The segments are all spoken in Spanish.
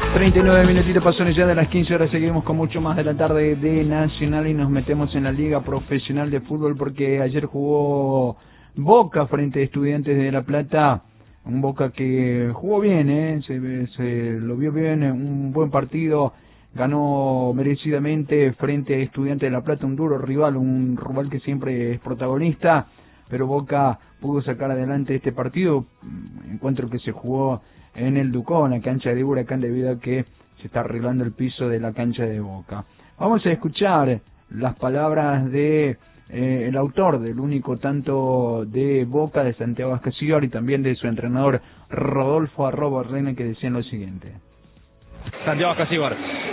39 minutitos pasaron ya de las 15 horas, seguimos con mucho más de la tarde de Nacional y nos metemos en la Liga Profesional de Fútbol porque ayer jugó Boca frente a Estudiantes de La Plata, un Boca que jugó bien, se lo vio bien, un buen partido, ganó merecidamente frente a Estudiantes de La Plata, un duro rival, un rival que siempre es protagonista, pero Boca pudo sacar adelante este partido, encuentro que se jugó en el Ducón, la cancha de Huracán, debido a que se está arreglando el piso de la cancha de Boca. Vamos a escuchar las palabras de el autor del único tanto de Boca, de Santiago Ascacior, y también de su entrenador Rodolfo Reina, que decían lo siguiente. Santiago Ascacior,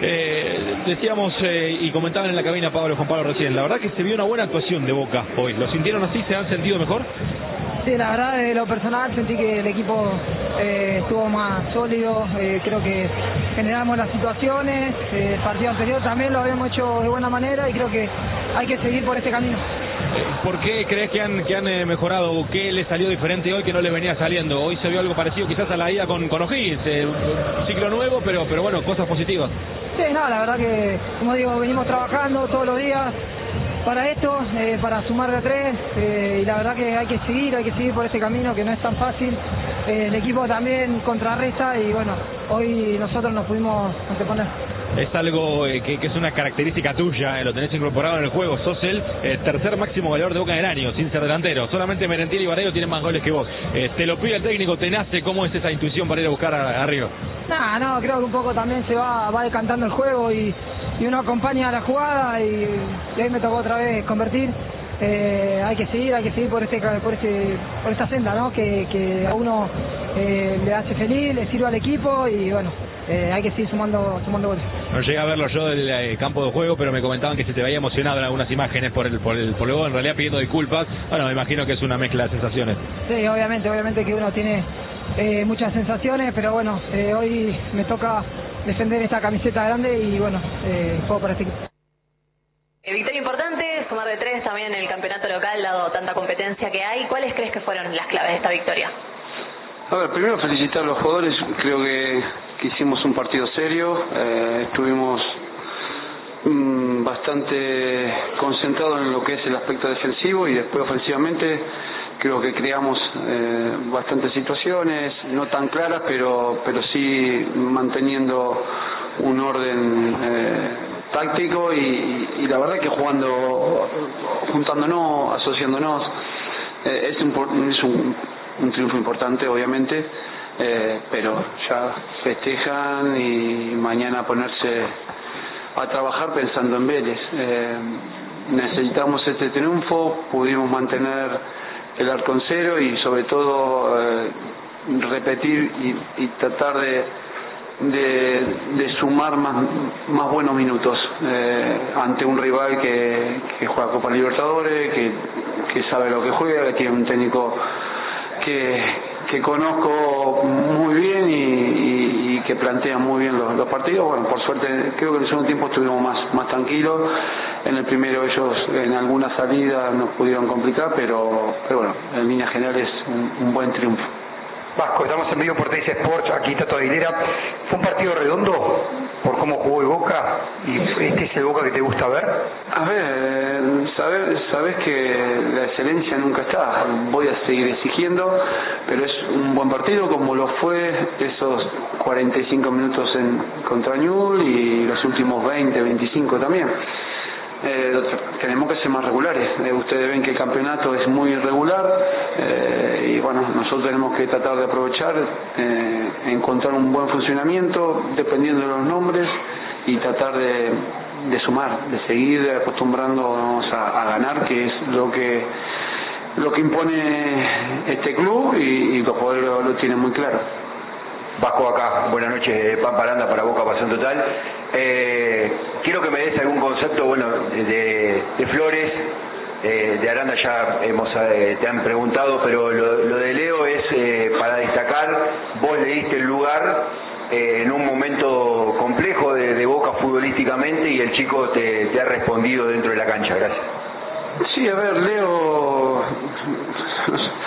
decíamos y comentaban en la cabina Juan Pablo recién, la verdad que se vio una buena actuación de Boca hoy. ¿Lo sintieron así? ¿Se han sentido mejor? Sí, la verdad, de lo personal sentí que el equipo estuvo más sólido, creo que generamos las situaciones, el partido anterior también lo habíamos hecho de buena manera y creo que hay que seguir por este camino. ¿Por qué crees que han mejorado o qué les salió diferente hoy que no les venía saliendo? Hoy se vio algo parecido quizás a la ida con O'Higgins, un ciclo nuevo, pero bueno, cosas positivas. Sí, no, la verdad que, como digo, venimos trabajando todos los días para esto, para sumar de 3, y la verdad que hay que seguir por ese camino que no es tan fácil. El equipo también contrarresta y bueno, hoy nosotros nos pudimos anteponer. Es algo que es una característica tuya, lo tenés incorporado en el juego, sos el tercer máximo goleador de Boca en el año, sin ser delantero, solamente Merentiel y Barreiro tienen más goles que vos. Te lo pide el técnico, te nace, ¿cómo es esa intuición para ir a buscar arriba? No, creo que un poco también se va decantando el juego y uno acompaña a la jugada y ahí me tocó otra vez convertir. Hay que seguir por esta senda, ¿no? Que a uno le hace feliz, le sirve al equipo y bueno, hay que seguir sumando goles. No llegué a verlo yo del campo de juego, pero me comentaban que se te veía emocionado en algunas imágenes por el gol, en realidad pidiendo disculpas. Bueno, me imagino que es una mezcla de sensaciones. Sí, obviamente que uno tiene muchas sensaciones, pero bueno, hoy me toca defender esta camiseta grande y bueno, juego para este equipo. Victoria importante, sumar de 3 también en el campeonato local, dado tanta competencia que hay. ¿Cuáles crees que fueron las claves de esta victoria? A ver, primero felicitar a los jugadores, creo que hicimos un partido serio, estuvimos bastante concentrados en lo que es el aspecto defensivo y después ofensivamente creo que creamos bastantes situaciones, no tan claras, pero sí manteniendo un orden táctico y la verdad que juntándonos, asociándonos, es un triunfo importante obviamente, pero ya festejan y mañana ponerse a trabajar pensando en Vélez. Necesitamos este triunfo, pudimos mantener el arco en cero y sobre todo repetir y tratar de sumar más buenos minutos ante un rival que juega Copa Libertadores, que sabe lo que juega, que tiene un técnico que conozco muy bien y que plantea muy bien los partidos. Bueno, por suerte creo que en el segundo tiempo estuvimos más tranquilos. En el primero ellos en alguna salida nos pudieron complicar, pero bueno, en líneas generales un buen triunfo. Vasco, estamos en vivo por Teis Sports, aquí Tato Aguilera. ¿Fue un partido redondo por cómo jugó el Boca? ¿Y este es el Boca que te gusta ver? A ver, sabes que la excelencia nunca está. Voy a seguir exigiendo, pero es un buen partido como lo fue esos 45 minutos contra Newell's y los últimos 20, 25 también. Tenemos que ser más regulares. Ustedes ven que el campeonato es muy irregular y bueno, nosotros tenemos que tratar de aprovechar, encontrar un buen funcionamiento dependiendo de los nombres y tratar de sumar, de seguir acostumbrándonos a ganar, que es lo que impone este club y los jugadores lo tienen muy claro. Vasco acá, buenas noches, Pampa Aranda para Boca Pasión Total. Quiero que me des algún concepto, bueno, de Flores, de Aranda ya te han preguntado, pero lo de Leo es para destacar, vos le diste el lugar en un momento complejo de Boca futbolísticamente y el chico te ha respondido dentro de la cancha, gracias. Sí, a ver, Leo,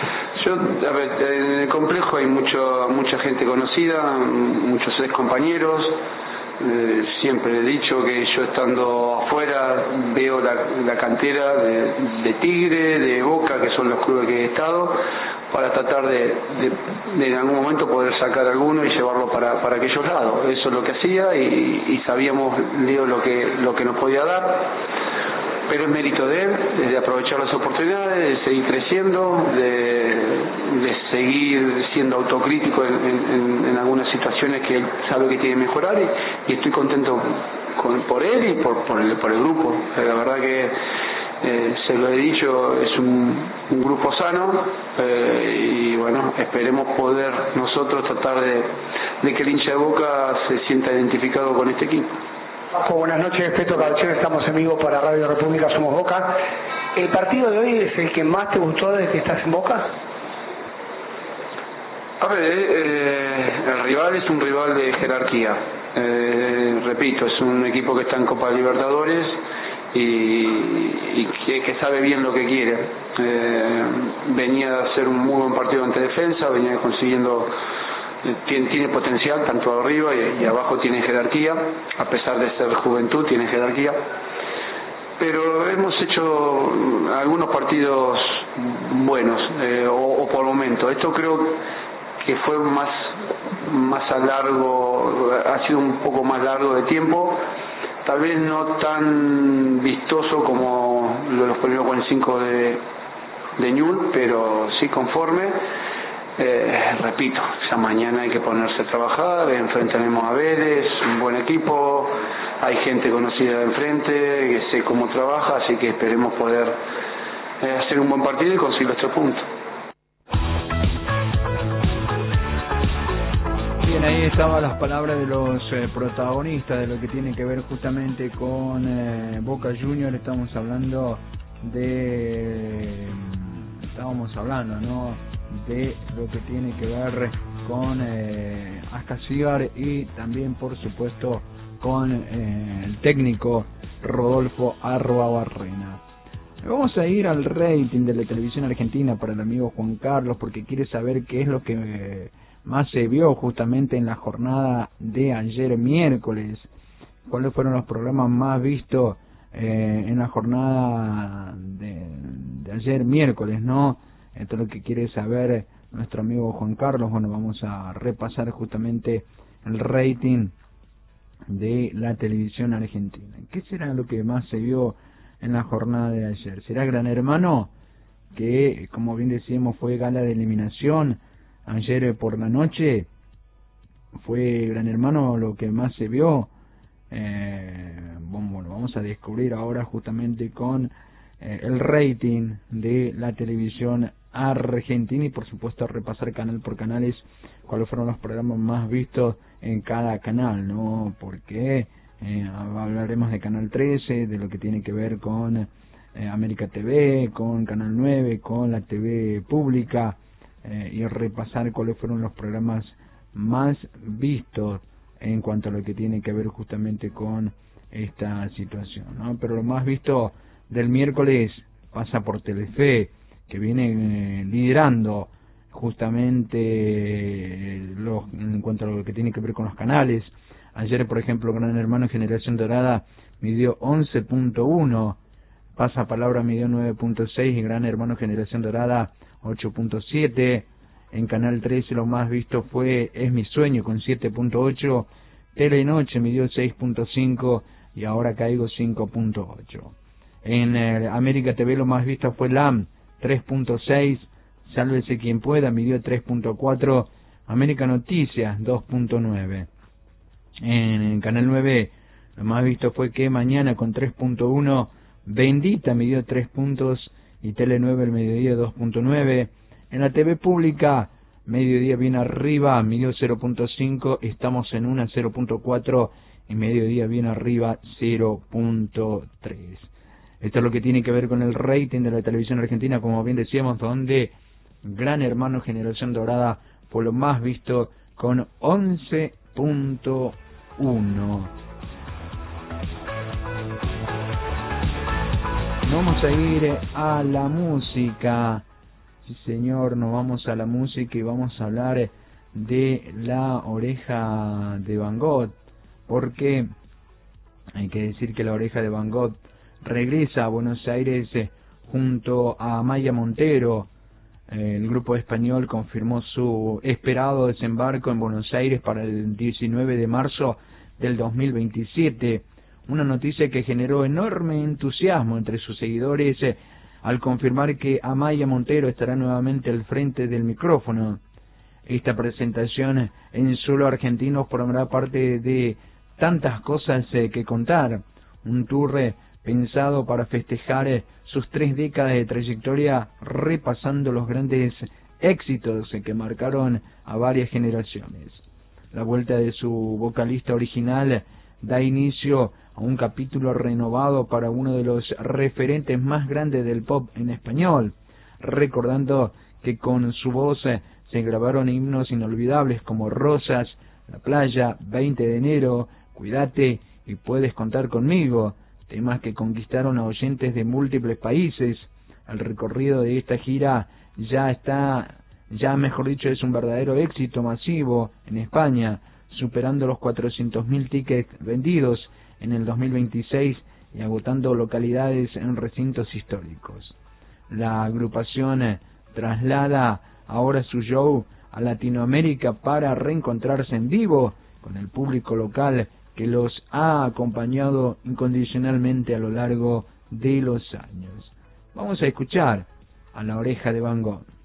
A ver, en el complejo hay mucha gente conocida, muchos ex compañeros. Siempre he dicho que yo estando afuera veo la cantera de Tigre, de Boca, que son los clubes que he estado, para tratar de en algún momento poder sacar alguno y llevarlo para aquellos lados. Eso es lo que hacía y sabíamos, Leo, lo que nos podía dar. Pero es mérito de él, de aprovechar las oportunidades, de seguir creciendo, de seguir siendo autocrítico en algunas situaciones que él sabe que tiene que mejorar y estoy contento por él y por el grupo. La verdad que se lo he dicho, es un grupo sano y bueno, esperemos poder nosotros tratar de que el hincha de Boca se sienta identificado con este equipo. Paco, buenas noches, Peto Calción, estamos en vivo para Radio República, Somos Boca. ¿El partido de hoy es el que más te gustó desde que estás en Boca? A ver, el rival es un rival de jerarquía. Repito, es un equipo que está en Copa Libertadores y que sabe bien lo que quiere. Venía a hacer un muy buen partido ante defensa, venía consiguiendo... Tiene potencial, tanto arriba y abajo tiene jerarquía, a pesar de ser juventud, tiene jerarquía. Pero hemos hecho algunos partidos buenos, o por momento. Esto creo que fue más a largo, ha sido un poco más largo de tiempo, tal vez no tan vistoso como los primeros 45 de Ñul, pero sí conforme. Repito, ya mañana hay que ponerse a trabajar, enfrente tenemos a Vélez, un buen equipo, hay gente conocida de enfrente, que sé cómo trabaja, así que esperemos poder hacer un buen partido y conseguir los 3 puntos. Bien, ahí estaban las palabras de los protagonistas de lo que tiene que ver justamente con Boca Juniors. Estábamos hablando, ¿no?, de lo que tiene que ver con Ascasibar y también, por supuesto, con el técnico Rodolfo Arruabarrena. Vamos a ir al rating de la televisión argentina para el amigo Juan Carlos, porque quiere saber qué es lo que más se vio justamente en la jornada de ayer miércoles, cuáles fueron los programas más vistos en la jornada de ayer miércoles, ¿no? Esto es lo que quiere saber nuestro amigo Juan Carlos. Bueno, vamos a repasar justamente el rating de la televisión argentina. ¿Qué será lo que más se vio en la jornada de ayer? ¿Será Gran Hermano? Que, como bien decíamos, fue gala de eliminación ayer por la noche. ¿Fue Gran Hermano lo que más se vio? Bueno, vamos a descubrir ahora justamente con el rating de la televisión argentina y por supuesto repasar canal por canales cuáles fueron los programas más vistos en cada canal, ¿no? Porque hablaremos de Canal 13, de lo que tiene que ver con América TV, con Canal 9, con la TV pública y repasar cuáles fueron los programas más vistos en cuanto a lo que tiene que ver justamente con esta situación, ¿no? Pero lo más visto del miércoles pasa por Telefe, que viene liderando justamente en cuanto a lo que tiene que ver con los canales. Ayer, por ejemplo, Gran Hermano Generación Dorada midió 11.1, Pasapalabra midió 9.6 y Gran Hermano Generación Dorada 8.7. En Canal 13 lo más visto fue Es Mi Sueño con 7.8, Telenoche midió 6.5 y Ahora Caigo 5.8. En América TV lo más visto fue LAM 3.6, Sálvese Quien Pueda midió 3.4, América Noticias 2.9. En Canal 9 lo más visto fue Que Mañana con 3.1, Bendita midió 3 puntos y Tele 9 el mediodía 2.9. En la TV pública, Mediodía bien arriba, midió 0.5, Estamos en una 0.4 y Mediodía bien arriba 0.3. Esto es lo que tiene que ver con el rating de la televisión argentina, como bien decíamos, donde Gran Hermano Generación Dorada fue lo más visto con 11.1. Vamos a ir a la música. Sí, señor, nos vamos a la música y vamos a hablar de La Oreja de Van Gogh, porque hay que decir que La Oreja de Van Gogh regresa a Buenos Aires junto a Amaya Montero. El grupo español confirmó su esperado desembarco en Buenos Aires para el 19 de marzo del 2027, una noticia que generó enorme entusiasmo entre sus seguidores al confirmar que Amaya Montero estará nuevamente al frente del micrófono. Esta presentación en suelo argentino formará parte de tantas cosas que contar, un tour pensado para festejar sus 3 décadas de trayectoria, repasando los grandes éxitos que marcaron a varias generaciones. La vuelta de su vocalista original da inicio a un capítulo renovado para uno de los referentes más grandes del pop en español, recordando que con su voz se grabaron himnos inolvidables como Rosas, La Playa, 20 de enero, Cuídate y Puedes contar conmigo, temas que conquistaron a oyentes de múltiples países. El recorrido de esta gira mejor dicho, es un verdadero éxito masivo en España, superando los 400.000 tickets vendidos en el 2026 y agotando localidades en recintos históricos. La agrupación traslada ahora su show a Latinoamérica para reencontrarse en vivo con el público local que los ha acompañado incondicionalmente a lo largo de los años. Vamos a escuchar a La Oreja de Van Gogh.